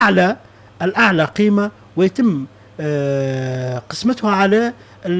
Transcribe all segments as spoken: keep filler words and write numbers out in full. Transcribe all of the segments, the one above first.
الأعلى الأعلى قيمة، ويتم قسمتها على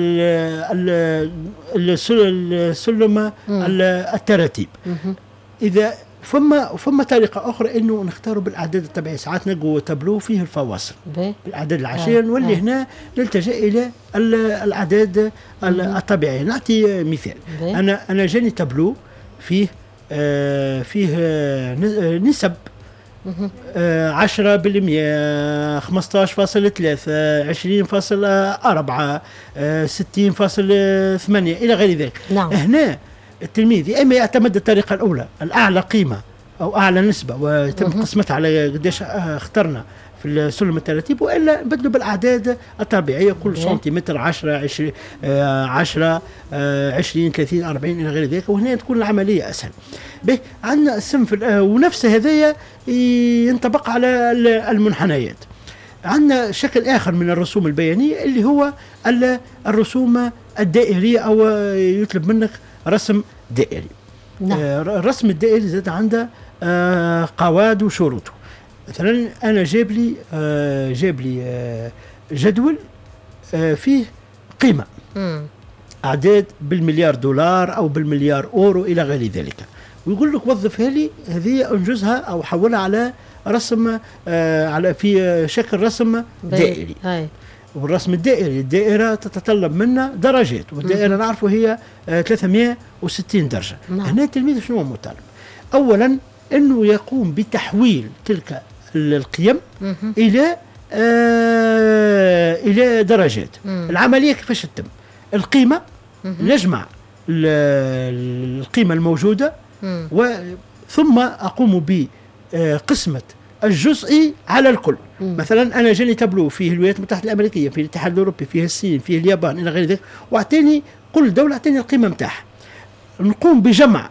السلم التراتيب. إذا فما فما طريقة أخرى إنه نختاروا بالأعداد الطبيعية. ساعات نلقوا تابلو فيه الفواصل بالأعداد العشرية، نولي هنا نلتجأ إلى الأعداد الطبيعية. نعطي مثال، أنا أنا جاني تابلو فيه آه فيه آه نسب آه عشرة بالمئة، خمسطاش فاصل ثلاثة، عشرين فاصل أربعة، آه ستين فاصل ثمانية إلى غير ذلك. نعم. هنا التلميذ يا إما يعتمد الطريقة الأولى الأعلى قيمة أو أعلى نسبة ويتم قسمتها على قديش اخترنا في السلم التراتيب، والا نبدلوا بالاعداد الطبيعيه، كل سنتيمتر عشرة عشرين عشرة عشرين ثلاثين أربعين الى غير ذلك، وهنا تكون العمليه اسهل. به عندنا الصنف ونفس هذايا ينطبق على المنحنيات. عندنا شكل اخر من الرسوم البيانيه اللي هو الرسوم الدائريه، او يطلب منك رسم دائري. نعم. الرسم الدائري زاد عنده قواعد وشروطه. مثلا انا جاب لي آه جاب لي آه جدول آه فيه قيمه مم. اعداد بالمليار دولار او بالمليار اورو الى غير ذلك، ويقول لك وظفها لي هذه، انجزها او حولها على رسم آه على في شكل رسم دائري. هاي. والرسم الدائري الدائره تتطلب منا درجات، والدائره نعرفوا هي آه ثلاثمئة وستين درجه. نعم. هنا التلميذ شنو مطالب؟ اولا انه يقوم بتحويل تلك القيم مم. الى آه الى درجات. مم. العمليه كيفاش تتم؟ القيمه مم. نجمع القيمه الموجوده، ثم اقوم بقسمه الجزئي على الكل. مم. مثلا انا جاني تابلو فيه الولايات المتحده الامريكيه، فيه الاتحاد الاوروبي، فيه الصين، فيه اليابان الى غير ذلك، واعطيني كل دوله اعطيني القيمه نتاعها. نقوم بجمع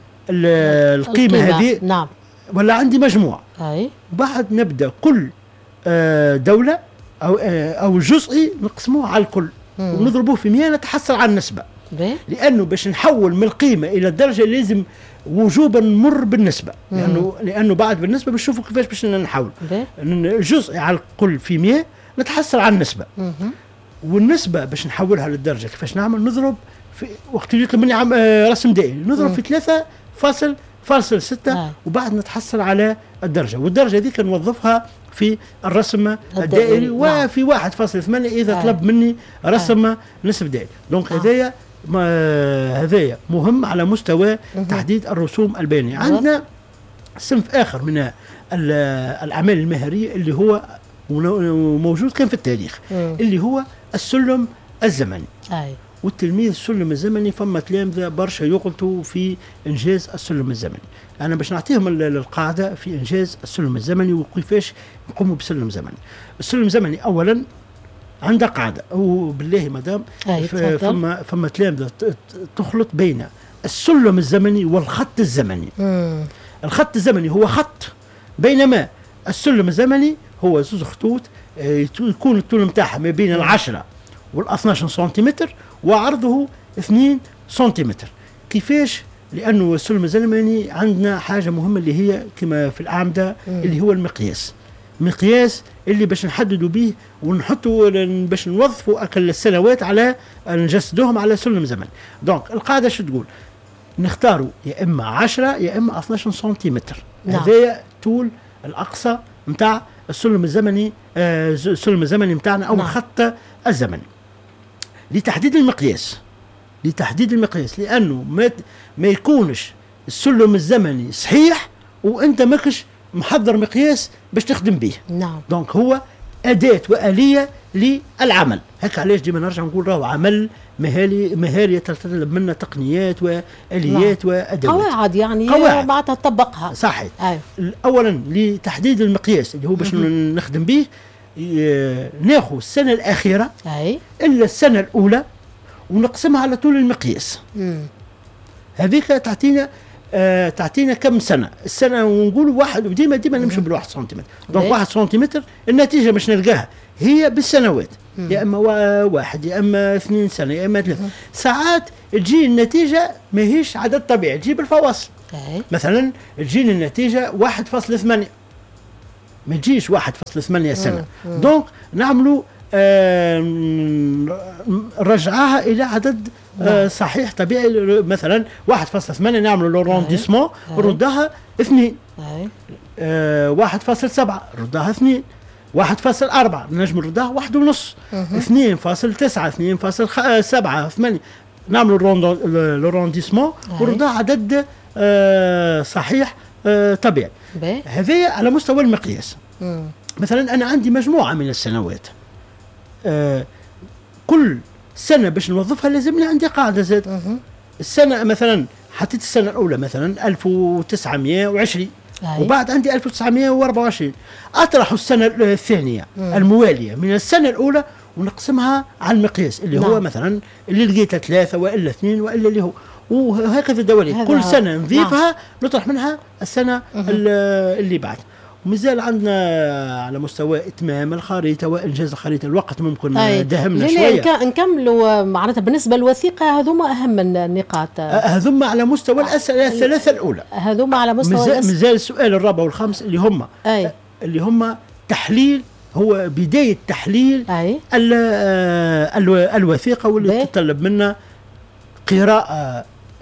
القيمه هذه. نعم. ولا عندي مجموعة. أي. بعد نبدأ كل دولة أو أو جزئي نقسموه على الكل ونضربوه في مئة، نتحصل على النسبة. بي. لأنه باش نحول من القيمة إلى الدرجة لازم وجوبا نمر بالنسبة. مم. لأنه لأنه بعد بالنسبة بنشوفوا كيفاش باش نحول. الجزء على الكل في مئة نتحصل على النسبة. مم. والنسبة باش نحولها للدرجة كيفاش نعمل؟ نضرب في وقت اللي يطلب مني عم رسم دائري نضرب مم. في ثلاثة فاصل فاصل ستة آه. وبعد نتحصل على الدرجة، والدرجة دي كان نوظفها في الرسم الدائري، وفي واحد فاصل ثمانية إذا آه. طلب مني رسم آه. نصف دائري. دونك آه. هذايا هذايا مهم على مستوى مه. تحديد الرسوم البيانية. عندنا صنف آخر من الأعمال المهرية اللي هو موجود كان في التاريخ، مم. اللي هو السلم الزمني. أي. والتلميذ السلم الزمني فما تلامذة برشا يغلطوا في إنجاز السلم الزمني. أنا باش نعطيهم القاعدة في إنجاز السلم الزمني وكيفاش نقوموا بسلم زمني. السلم الزمني أولا عنده قاعدة، وبالله مدام فما فما تلامذة تخلط بين السلم الزمني والخط الزمني. مم. الخط الزمني هو خط، بينما السلم الزمني هو زوز خطوط يكون الطول نتاعها ما بين العشرة والاثناش سنتيمتر وعرضه اثنين سنتيمتر. كيفاش؟ لانه السلم الزمني عندنا حاجه مهمه اللي هي كما في الاعمده اللي هو المقياس. مقياس اللي باش نحددوا به ونحطوا باش نوظفوا اكل السنوات على نجسدوهم على سلم زمني. دونك القاعده شو تقول؟ نختاروا يا اما عشرة يا اما اثناش سنتيمتر. نعم. هذا طول الاقصى نتاع السلم الزمني، آه السلم الزمني نتاعنا او نعم. الخط الزمني. لتحديد المقياس لتحديد المقياس لانه ما ما يكونش السلم الزمني صحيح وانت ماكش محضر مقياس باش تخدم به. نعم. دونك هو اداه واليه للعمل. هكا علاش ديما نرجع نقول راهو عمل مهاري مهاري يتطلب منا تقنيات واليات نعم. وادوات قواعد يعني معناتها تطبقها. صحيح. أيوه. اولا لتحديد المقياس اللي هو باش نخدم به ناخذ السنه الاخيره أي. الا السنه الاولى ونقسمها على طول المقياس. هذيك تعطينا آه تعطينا كم سنه السنه، ونقول واحد، وديما ديما نمشي بالواحد سنتيمتر. دونك واحد سنتيمتر النتيجه باش نلقاها هي بالسنوات، مم. يا اما واحد يا اما اثنين سنه يا اما ثلاث. ساعات تجي النتيجه ماهيش عدد طبيعي، تجي بالفواصل. أي. مثلا تجي النتيجه واحد فاصل ثمانية ما تجيش واحد فاصلة ثمانية سنة. دونك نعملوا آه رجعها إلى عدد آه صحيح طبيعي. مثلا واحد فاصلة ثمانية نعملوا لورونديسمون ردها اثنين، آه واحد فاصلة سبعة ردها اثنين، واحد فاصلة أربعة نجم ردها واحد ونص، اثنين فاصلة تسعة اثنين فاصلة سبعة ثمانية نعملوا لورونديسمون وردها عدد آه صحيح آه طبيعي. هذا على مستوى المقياس. مم. مثلا أنا عندي مجموعة من السنوات، آه كل سنة باش نوظفها لازمني عندي قاعدة زاد. مم. السنة مثلا حطيت السنة الأولى مثلا ألف وتسعمائة وعشرين أي. وبعد عندي ألف وتسعمائة وأربعة وعشرين، أطرح السنة الثانية مم. الموالية من السنة الأولى ونقسمها على المقياس اللي نعم. هو مثلا اللي لقيتها ثلاثة وإلا اثنين وإلا اللي هو، وهكذا دواليك كل سنة نضيفها نعم. نطرح منها السنة اللي بعد. ومازال عندنا على مستوى إتمام الخريطة وإنجاز الخريطة الوقت ممكن داهمنا شوية. نكملوا معناتها بالنسبة للوثيقة هذوما أهم النقاط، هذوما على مستوى الأسئلة الثلاثة الأولى، هذوما على مستوى مازال السؤال الرابع والخامس اللي هم أي. اللي هم تحليل، هو بداية تحليل ال ال الوثيقة واللي تتطلب منا قراءة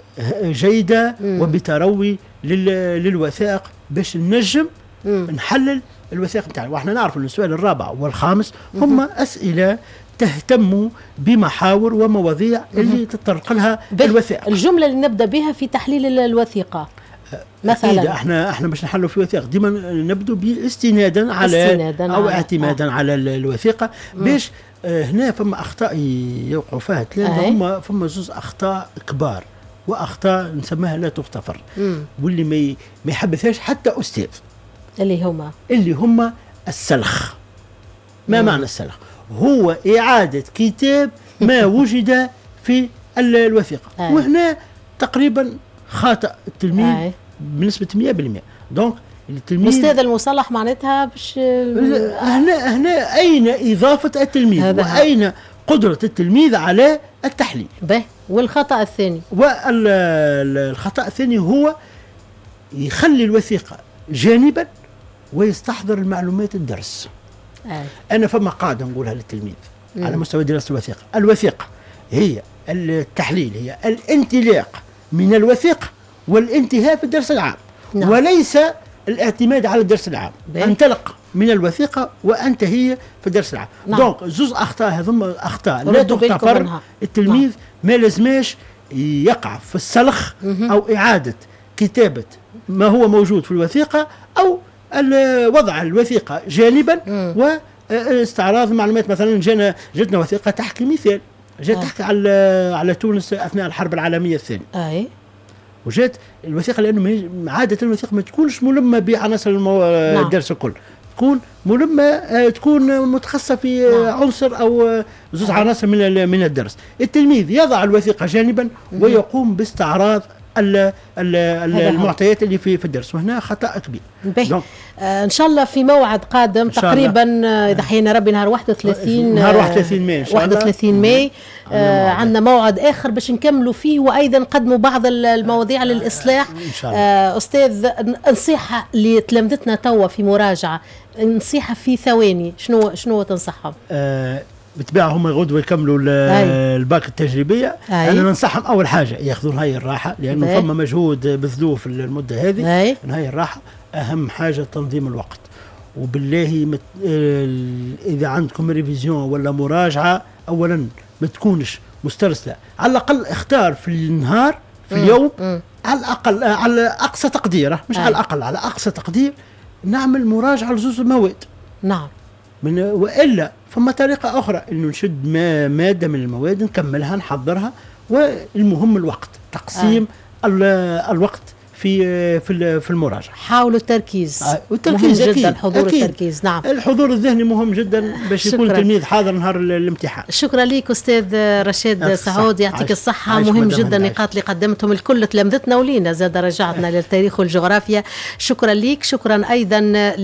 جيدة مم. وبتروي للوثائق باش نجم مم. نحلل الوثائق بتاعنا. واحنا نعرف ان السؤال الرابع والخامس هم مم. اسئله تهتم بمحاور ومواضيع مم. اللي تتطرق لها الوثائق. الجمله اللي نبدا بها في تحليل الوثيقه مثلا احنا احنا باش نحلوا في وثائق ديما نبدو باستنادا على استنادا او على اعتمادا آه. على الوثيقه باش آه هنا فما اخطاء يوقعوا فيها ثلاثه، هم فما زوز اخطاء كبار واخطاء نسميها لا تغتفر، واللي ما ما يحبثهاش حتى استاذ، اللي هما اللي هما السلخ. ما مم. معنى السلخ؟ هو اعاده كتاب ما وجد في الوثيقه. وهنا تقريبا خاطئ التلميذ آه. بنسبه مئة بالمئة. دونك التلميذ الاستاذ المصلح معناتها باش هنا هنا اين اضافه التلميذ واين قدره التلميذ على التحليل. به والخطأ الثاني والخطأ الثاني هو يخلي الوثيقة جانبا ويستحضر المعلومات الدرس. آه. أنا فما قاعدة نقولها للتلميذ مم. على مستوى دراسة الوثيقة، الوثيقة هي التحليل، هي الانطلاق من الوثيقة والانتهاء في الدرس العام. نعم. وليس الاعتماد على الدرس العام. انطلق من الوثيقة وانتهي في الدرس العام. نعم. دونك زوز أخطاء هذم أخطاء لا تغتفر. التلميذ نعم. ما لازماش يقع في السلخ مم. أو إعادة كتابة ما هو موجود في الوثيقة أو وضع الوثيقة جانبا واستعراض معلومات. مثلا جانا جاتنا وثيقة تحكي مثال، جات تحكي على على تونس أثناء الحرب العالمية الثانية. أي. وجات الوثيقة لأنه عادة الوثيقة ما تكونش ملمة بعناصر المو... نعم. الدرس الكل، تكون ملمة تكون متخصصة في نعم. عنصر أو زوج نعم. عناصر من من الدرس. التلميذ يضع الوثيقة جانبا ويقوم باستعراض ال ال المعطيات اللي في في الدرس، وهنا خطأ كبير. آه ان شاء الله في موعد قادم تقريبا اذا حيينا ربي نهار واحد وثلاثين نهار واحد وثلاثين ماي ان شاء الله، واحد وثلاثين ماي آه عندنا موعد اخر باش نكملوا فيه، وايضا نقدموا بعض المواضيع للاصلاح. ان شاء الله. آه استاذ، نصيحه لتلامذتنا توا في مراجعه، نصيحه في ثواني، شنو شنو تنصحهم؟ آه بالطبيعه هم غدوه يكملوا الباك التجريبيه. أي. انا ننصحهم اول حاجه ياخذون هاي الراحه، لانه فما مجهود بذلوه في المده هذه. هاي الراحه اهم حاجه تنظيم الوقت. وبالله مت... اذا عندكم ريفيزيون ولا مراجعه اولا ما تكونش مسترسله، على الاقل اختار في النهار في اليوم م. على الاقل على اقصى تقدير، مش أي. على الاقل على اقصى تقدير نعمل مراجعه لزوز المواد. نعم. من والا فما طريقه اخرى انه نشد ما ماده من المواد نكملها نحضرها، والمهم الوقت، تقسيم آه. الوقت في في في المراجعه. حاولوا التركيز. آه. والتركيز مهم جدا، الحضور أكيد. التركيز. نعم. الحضور الذهني مهم جدا باش يكون التلميذ حاضر نهار الامتحان. شكرا لك استاذ رشاد سعود، يعطيك الصحه. مهم جدا النقاط اللي قدمتهم الكل تلامذتنا ولينا زاد رجعتنا للتاريخ والجغرافيا. شكرا لك. شكرا ايضا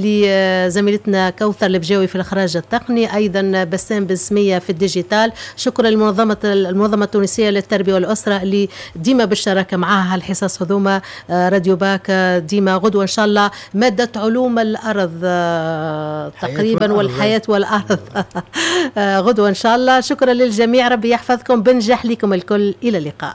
لزميلتنا كوثر البجاوي في الاخراج التقني، ايضا بسام بن سميه في الديجيتال. شكرا لمنظمه المنظمه التونسيه للتربيه والاسره اللي ديما بالشراكه معها الحصص هذوما راديو باك ديما غدوة إن شاء الله مادة علوم الأرض تقريبا والحياة والأرض غدوة إن شاء الله. شكرا للجميع، ربي يحفظكم، بنجح لكم الكل، إلى اللقاء.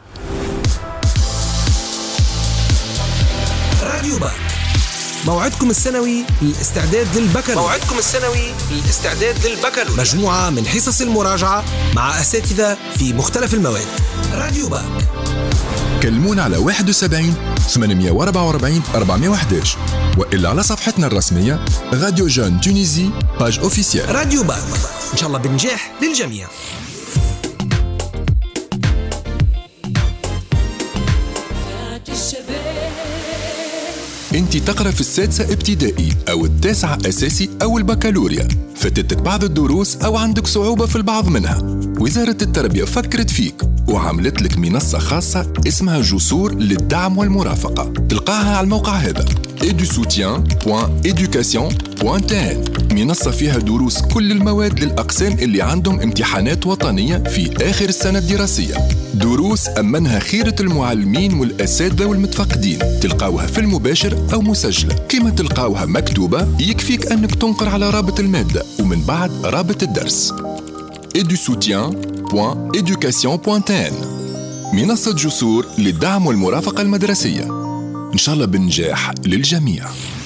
راديو باك موعدكم السنوي للاستعداد للبكالوريا. موعدكم السنوي للاستعداد للبكالوريا، مجموعة من حصص المراجعة مع أساتذة في مختلف المواد. راديو باك كلمونا على واحد وسبعين ثمانمائة وأربعة وأربعين أربعمائة وأحد عشر وإلا على صفحتنا الرسمية راديو جون تونيزي باج أوفيسيال. راديو باك إن شاء الله بنجاح للجميع. انت تقرأ في السادسة ابتدائي أو التاسعة أساسي أو البكالوريا، فاتتك بعض الدروس أو عندك صعوبة في البعض منها، وزارة التربية فكرت فيك وعملت لك منصة خاصة اسمها جسور للدعم والمرافقة. تلقاها على الموقع هذا اي دو سوتيان بوان إيدوكاسيون بوان تي إن. منصة فيها دروس كل المواد للأقسام اللي عندهم امتحانات وطنية في آخر السنة الدراسية، دروس أمنها خيرة المعلمين والأساتذة والمتفقدين. تلقاوها في المباشر أو مسجلة، كما تلقاوها مكتوبة يكفيك أنك تنقر على رابط المادة ومن بعد رابط الدرس اي دو سوتيان بوان إيدوكاسيون بوان تي إن. منصة جسور للدعم والمرافقة المدرسية، إن شاء الله بنجاح للجميع.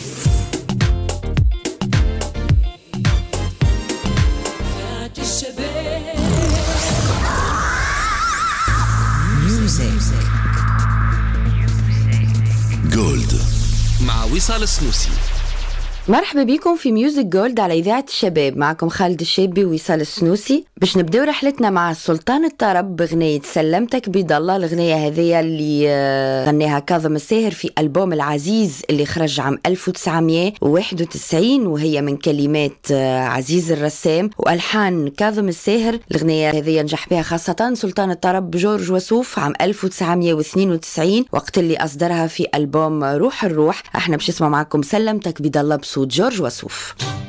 جولد مع وصال السنوسي. مرحبا بكم في ميوزك جولد على إذاعة الشباب، معكم خالد الشابي ووصال السنوسي. باش نبدأ رحلتنا مع سلطان الطرب بغنية سلمتك بيد الله. الغنية هذه اللي غناها كاظم الساهر في ألبوم العزيز اللي خرج عام ألف وتسعمائة وواحد وتسعين، وهي من كلمات عزيز الرسام وألحان كاظم الساهر. الغنية هذه نجح بها خاصة سلطان الطرب جورج وسوف عام ألف وتسعمائة واثنين وتسعين وقت اللي أصدرها في ألبوم روح الروح. احنا باش نسمع معكم سلمتك بيد الله بصوت جورج وسوف.